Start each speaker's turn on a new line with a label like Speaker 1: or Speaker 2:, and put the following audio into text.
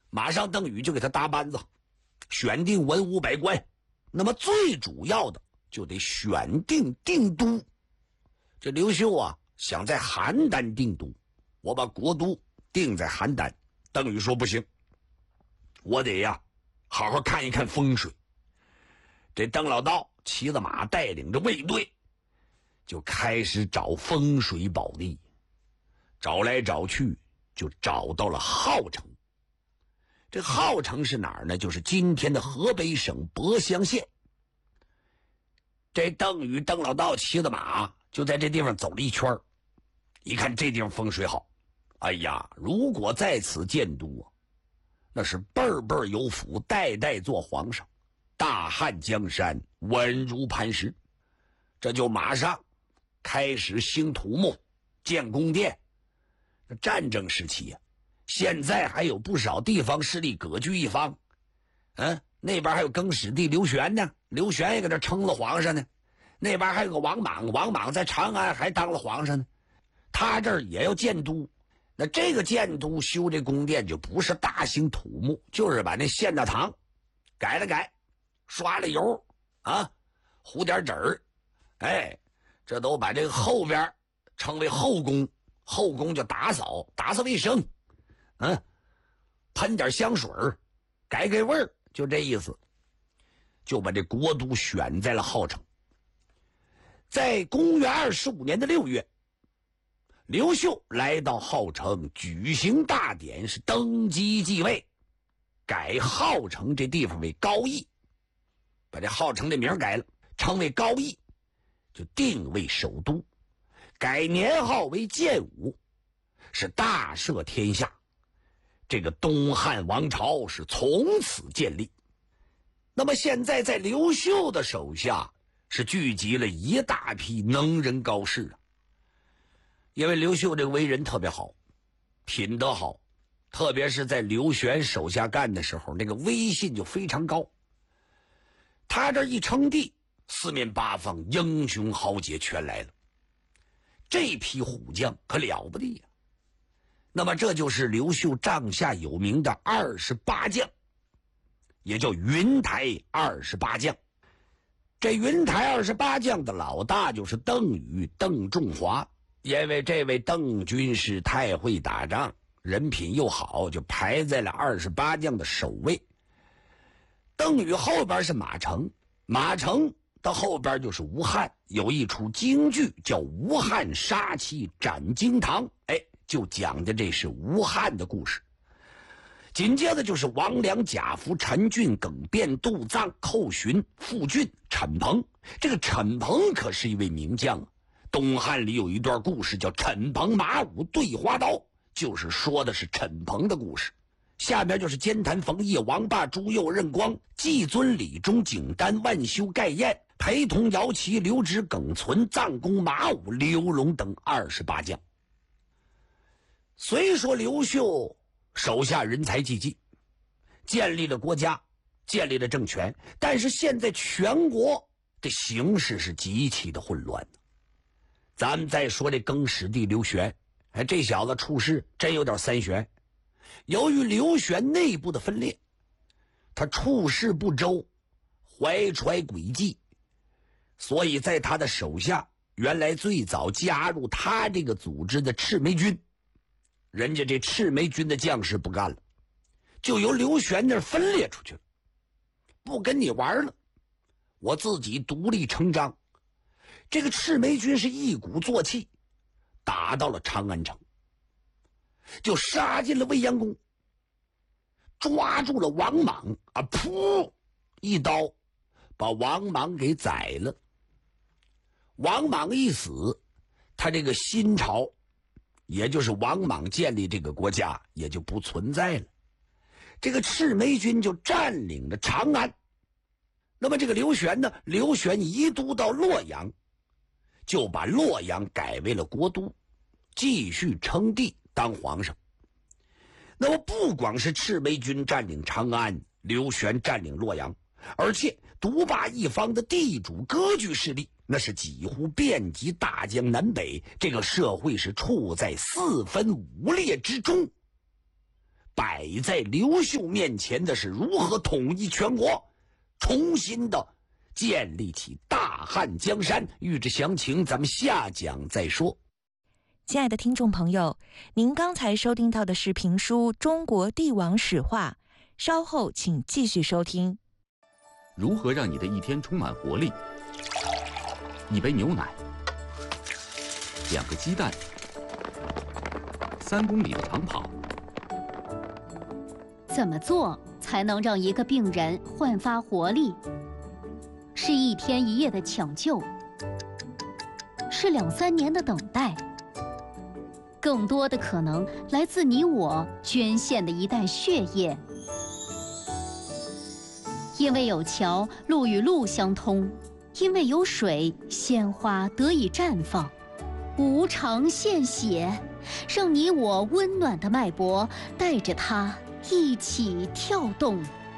Speaker 1: 马上邓禹就给他搭班子，选定文武百官。那么最主要的就得选定定都。这刘秀啊，想在邯郸定都，我把国都定在邯郸。邓禹说不行，我得呀好好看一看风水。这邓老道骑着马，带领着卫队，就开始找风水宝地。找来找去，就找到了郜城。这郜城是哪儿呢？就是今天的河北省博乡县。这邓禹邓老道骑着马就在这地方走了一圈，一看这地方风水好，哎呀，如果在此建都啊，那是辈辈有福，代代做皇上，大汉江山稳如磐石。这就马上开始兴土木，建宫殿。战争时期啊，现在还有不少地方势力割据一方。那边还有更始帝刘玄呢，刘玄也搁这称了皇上呢。那边还有个王莽，王莽在长安还当了皇上呢。他这儿也要建都，那这个建都修这宫殿就不是大兴土木，就是把那县大堂改了改，刷了油啊，糊点纸儿，这都把这个后边称为后宫，后宫就打扫卫生，喷点香水改味儿，就这意思。就把这国都选在了郜城。在公元25年的6月，刘秀来到郜城举行大典，是登基继位，改郜城这地方为高邑，把这郜城的名改了，称为高邑，就定为首都，改年号为建武，是大赦天下。这个东汉王朝是从此建立。那么现在在刘秀的手下是聚集了一大批能人高士啊。因为刘秀这个为人特别好，品德好，特别是在刘玄手下干的时候，那个威信就非常高。他这一称帝，四面八方英雄豪杰全来了，这批虎将可了不得呀。那么这就是刘秀帐下有名的28将，也叫云台28将。这云台28将的老大就是邓禹邓仲华，因为这位邓军是太会打仗，人品又好，就排在了28将的首位。邓禹后边是马成，马成到后边就是吴汉，有一出京剧叫《吴汉杀妻斩惊堂》，就讲的这是吴汉的故事。紧接着就是王良、贾福、陈俊、耿辩、杜臧、寇寻、傅俊、陈鹏。这个陈鹏可是一位名将啊。东汉里有一段故事叫陈鹏马武对花刀，就是说的是陈鹏的故事。下边就是奸谭冯烨、王霸、朱佑、任光、季尊、李忠、景丹、万修、盖彦、陪同、姚齐、刘直、耿存、臧公、马武、刘荣等28将。虽说刘秀手下人才济济，建立了国家，建立了政权，但是现在全国的形势是极其的混乱。咱们再说这更始帝刘玄，这小子处事真有点三玄。由于刘玄内部的分裂，他处事不周，怀揣诡计，所以在他的手下，原来最早加入他这个组织的赤眉军，人家这赤眉军的将士不干了，就由刘玄那儿分裂出去了，不跟你玩了，我自己独立成章。这个赤眉军是一鼓作气，打到了长安城，就杀进了未央宫，抓住了王莽啊！噗，一刀把王莽给宰了。王莽一死，他这个新朝，也就是王莽建立这个国家也就不存在了。这个赤眉军就占领了长安。那么这个刘玄呢，刘玄移都到洛阳，就把洛阳改为了国都，继续称帝当皇上。那么不光是赤眉军占领长安，刘玄占领洛阳，而且独霸一方的地主割据势力那是几乎遍及大江南北，这个社会是处在四分五裂之中， 摆在刘秀面前的是如何统一全国，重新的建立起大汉江山。欲知详情，咱们下讲再说。
Speaker 2: 亲爱的听众朋友，您刚才收听到的是评书《中国帝王史话》，稍后请继续收听。
Speaker 3: 如何让你的一天充满活力？一杯牛奶，2个鸡蛋，3公里的长跑。
Speaker 4: 怎么做才能让一个病人焕发活力？是1天1夜的抢救，是2、3年的等待，更多的可能来自你我捐献的一袋血液。因为有桥，路与路相通；因为有水，鲜花得以绽放。无偿献血，让你我温暖的脉搏带着它一起跳动。